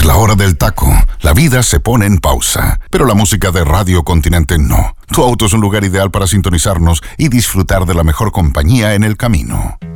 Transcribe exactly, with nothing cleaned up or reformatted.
Es la hora del taco. La vida se pone en pausa, pero la música de Radio Continente no. Tu auto es un lugar ideal para sintonizarnos y disfrutar de la mejor compañía en el camino.